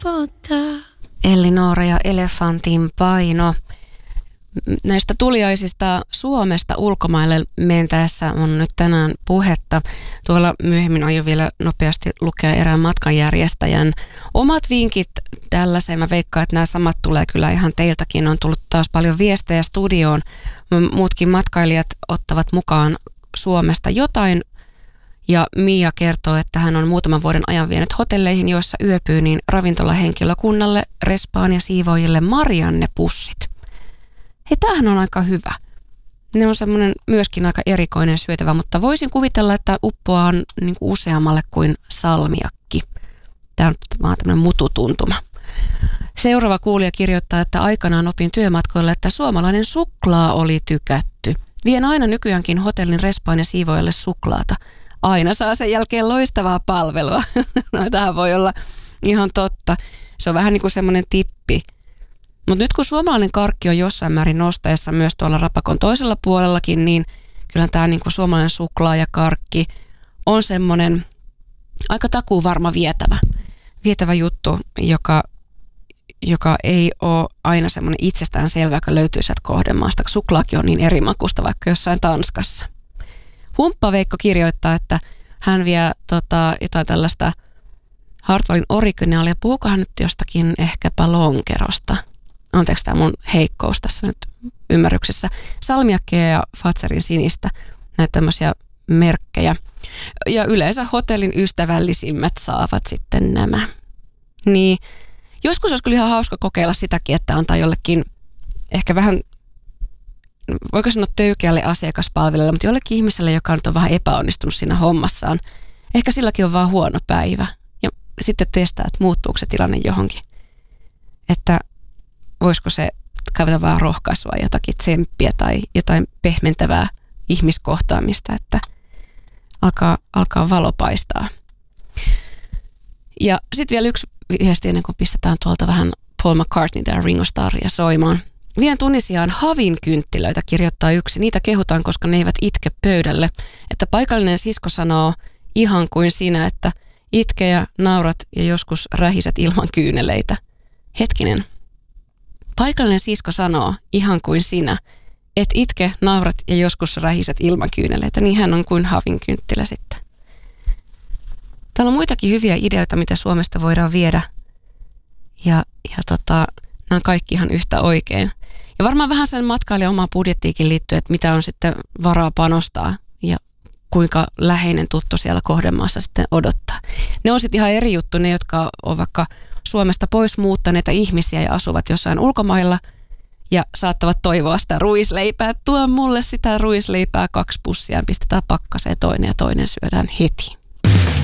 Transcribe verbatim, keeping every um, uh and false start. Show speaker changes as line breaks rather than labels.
helpottaa.
Elinora ja Elefantin paino. Näistä tuliaisista Suomesta ulkomaille mentäessä on nyt tänään puhetta. Tuolla myöhemmin aion vielä nopeasti lukea erään matkanjärjestäjän omat vinkit tällaiseen. Mä veikkaan, että nämä samat tulee kyllä ihan teiltäkin. On tullut taas paljon viestejä studioon. Muutkin matkailijat ottavat mukaan Suomesta jotain. Ja Mia kertoo, että hän on muutaman vuoden ajan vienyt hotelleihin, joissa yöpyy niin ravintolahenkilökunnalle, respaan ja siivoojille Marianne-pussit. Hei, tämähän on aika hyvä. Ne on semmoinen myöskin aika erikoinen syötävä, mutta voisin kuvitella, että uppoa on niin kuin useammalle kuin salmiakki. Tämä on vaan tämmöinen mututuntuma. Seuraava kuulija kirjoittaa, että aikanaan opin työmatkoille, että suomalainen suklaa oli tykätty. Vien aina nykyäänkin hotellin respaan ja siivoojalle suklaata. Aina saa sen jälkeen loistavaa palvelua. No, tämä voi olla ihan totta. Se on vähän niin kuin semmoinen tippi. Mutta nyt kun suomalainen karkki on jossain määrin nostaessa myös tuolla rapakon toisella puolellakin, niin kyllä tämä niin kuin suomalainen suklaa ja karkki on semmoinen aika takuuvarma vietävä. Vietävä juttu, joka, joka ei ole aina semmoinen itsestään selvä, joka löytyy sieltä kohdemaasta. Suklaakin on niin eri makusta vaikka jossain Tanskassa. Humppa-Veikko kirjoittaa, että hän vie tota, jotain tällaista Hartwallin originaalia. Puhuukohan nyt jostakin ehkäpä lonkerosta? Anteeksi tämä mun heikkous tässä nyt ymmärryksessä. Salmiakkeja ja Fazerin sinistä, näitä tämmöisiä merkkejä. Ja yleensä hotellin ystävällisimmät saavat sitten nämä. Niin joskus olisi kyllä ihan hauska kokeilla sitäkin, että antaa jollekin ehkä vähän, voiko sanoa töykeälle asiakaspalvelijalle, mutta jollekin ihmiselle, joka nyt on vähän epäonnistunut siinä hommassaan. Ehkä silläkin on vaan huono päivä. Ja sitten testaa, että muuttuuko se tilanne johonkin. Että voisiko se kaivata vaan rohkaisua, jotakin tsemppiä tai jotain pehmentävää ihmiskohtaamista, että alkaa, alkaa valo paistaa. Ja sitten vielä yksi viesti ennen kuin pistetään tuolta vähän Paul McCartney ja Ringo Starria soimaan. Vien Tunisiaan havin kynttilöitä, kirjoittaa yksi. Niitä kehutaan, koska ne eivät itke pöydälle. Että paikallinen sisko sanoo ihan kuin sinä, että itke ja naurat ja joskus rähiset ilman kyyneleitä. Hetkinen. Paikallinen sisko sanoo ihan kuin sinä, et itke, naurat ja joskus rähiset ilman kyyneleitä. Niin hän on kuin havin kynttilä sitten. Täällä on muitakin hyviä ideoita, mitä Suomesta voidaan viedä. Ja, ja tota, nämä on kaikki ihan yhtä oikein. Ja varmaan vähän sen matkailijan omaan budjettiikin liittyy, että mitä on sitten varaa panostaa ja kuinka läheinen tuttu siellä kohdemaassa sitten odottaa. Ne on sitten ihan eri juttu, ne jotka on vaikka Suomesta pois muuttaneita ihmisiä ja asuvat jossain ulkomailla ja saattavat toivoa sitä ruisleipää. Tuo mulle sitä ruisleipää kaksi pussia ja pistetään pakkaseen toinen ja toinen syödään heti.